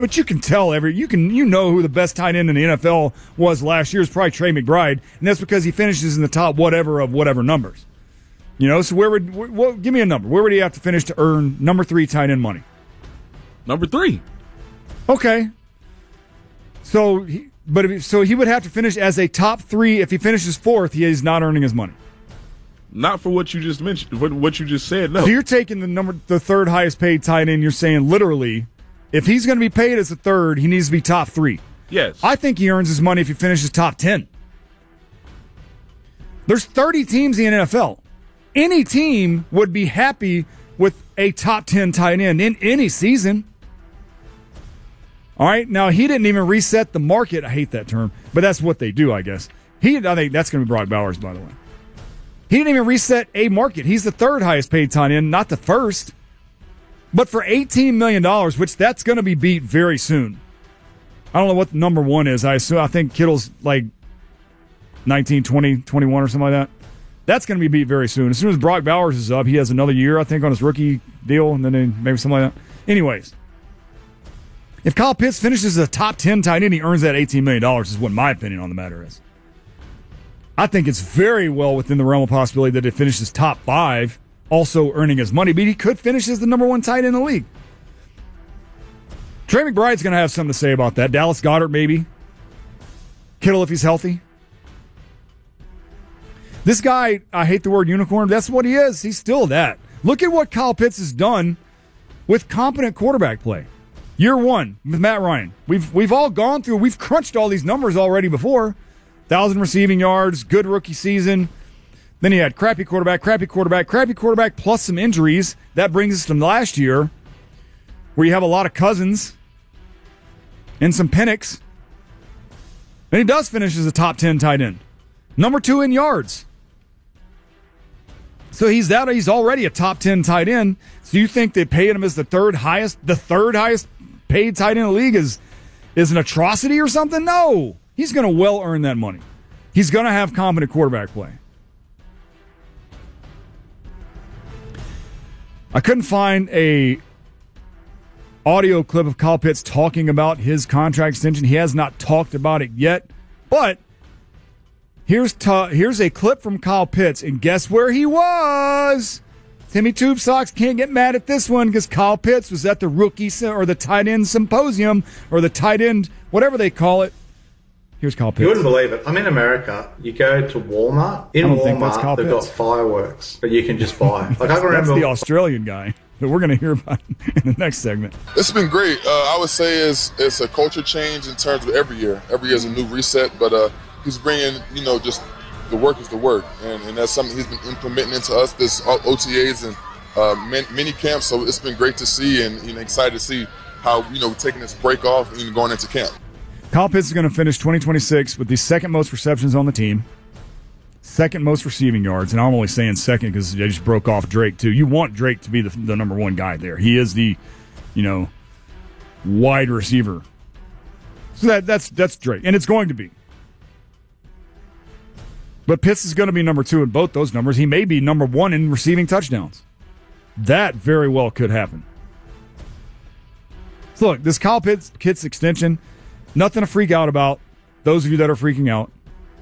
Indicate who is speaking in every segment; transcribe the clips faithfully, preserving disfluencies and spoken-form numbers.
Speaker 1: But you can tell every you can you know who the best tight end in the N F L was last year is probably Trey McBride, and that's because he finishes in the top whatever of whatever numbers. You know, so where would well, give me a number? Where would he have to finish to earn number three tight end money?
Speaker 2: Number three.
Speaker 1: Okay. So, he, but if, so he would have to finish as a top three. If he finishes fourth, he is not earning his money.
Speaker 2: Not for what you just mentioned. For what you just said. No.
Speaker 1: So you're taking the number, the third highest paid tight end. You're saying literally, if he's going to be paid as a third, he needs to be top three.
Speaker 2: Yes.
Speaker 1: I think he earns his money if he finishes top ten. There's thirty teams in the N F L. Any team would be happy with a top ten tight end in any season. All right, now he didn't even reset the market. I hate that term, but that's what they do, I guess. He, I think that's going to be Brock Bowers, by the way. He didn't even reset a market. He's the third highest paid tight end, not the first. But for eighteen million dollars, which that's going to be beat very soon. I don't know what the number one is. I assume I think Kittle's like nineteen, twenty, twenty-one or something like that. That's going to be beat very soon. As soon as Brock Bowers is up, he has another year, I think, on his rookie deal, and then maybe something like that. Anyways, if Kyle Pitts finishes as a top ten tight end, he earns that eighteen million dollars is what my opinion on the matter is. I think it's very well within the realm of possibility that it finishes top five, also earning his money, but he could finish as the number one tight end in the league. Trey McBride's going to have something to say about that. Dallas Goedert, maybe. Kittle, if he's healthy. This guy, I hate the word unicorn, that's what he is. He's still that. Look at what Kyle Pitts has done with competent quarterback play. Year one with Matt Ryan. We've we've all gone through, we've crunched all these numbers already before. one thousand receiving yards, good rookie season. Then he had crappy quarterback, crappy quarterback, crappy quarterback, plus some injuries. That brings us to last year, where you have a lot of Cousins and some Penix. And he does finish as a top ten tight end. Number two in yards. So he's that. He's already a top ten tight end. So you think that paying him as the third highest, the third highest paid tight end in the league is, is an atrocity or something? No. He's going to well earn that money. He's going to have competent quarterback play. I couldn't find a audio clip of Kyle Pitts talking about his contract extension. He has not talked about it yet, but here's t- here's a clip from Kyle Pitts, and guess where he was? Timmy Tube Socks can't get mad at this one because Kyle Pitts was at the rookie or the tight end symposium or the tight end, whatever they call it. Here's Kyle Pitts.
Speaker 3: You wouldn't believe it. I'm in America. You go to Walmart. In Walmart, they've got fireworks that you can just buy. Like I remember,
Speaker 1: that's the Australian guy that we're going to hear about in the next segment.
Speaker 4: It's been great. Uh, I would say it's it's a culture change in terms of every year. Every year is a new reset, but uh, he's bringing, you know, just the work is the work, and, and that's something he's been implementing into us this O T As and uh, mini camps. So it's been great to see, and you know, excited to see how you know we're taking this break off and going into camp.
Speaker 1: Kyle Pitts is going to finish twenty twenty-six with the second most receptions on the team, second most receiving yards, and I'm only saying second because they just broke off Drake too. You want Drake to be the, the number one guy there. He is the, you know, wide receiver. So that that's that's Drake, and it's going to be. But Pitts is going to be number two in both those numbers. He may be number one in receiving touchdowns. That very well could happen. So look, this Kyle Pitts, Pitts extension, nothing to freak out about. Those of you that are freaking out.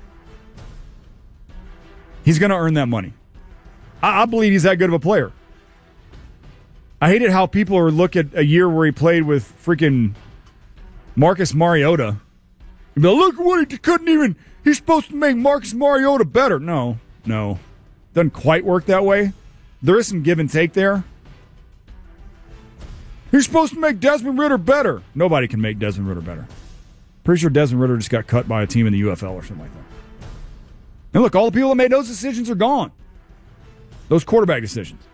Speaker 1: He's going to earn that money. I, I believe he's that good of a player. I hated how people are look at a year where he played with freaking Marcus Mariota. You'd be like, look at what he couldn't even... He's supposed to make Marcus Mariota better. No, no. Doesn't quite work that way. There is some give and take there. He's supposed to make Desmond Ridder better. Nobody can make Desmond Ridder better. Pretty sure Desmond Ridder just got cut by a team in the U F L or something like that. And look, all the people that made those decisions are gone. Those quarterback decisions.